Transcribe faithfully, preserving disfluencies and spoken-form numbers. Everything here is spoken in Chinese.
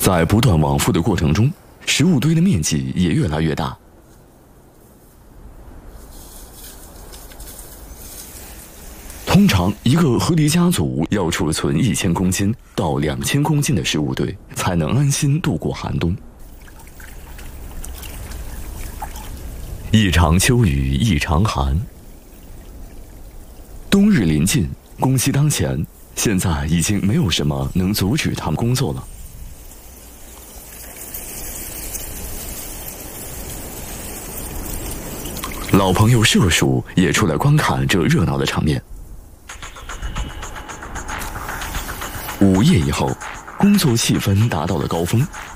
在不断往复的过程中，食物堆的面积也越来越大。通常，一个河狸家族要储存一千公斤到两千公斤的食物堆，才能安心度过寒冬。一场秋雨一场寒，冬日临近，工期当前，现在已经没有什么能阻止他们工作了。老朋友麝鼠也出来观看这热闹的场面。午夜以后，工作气氛达到了高峰，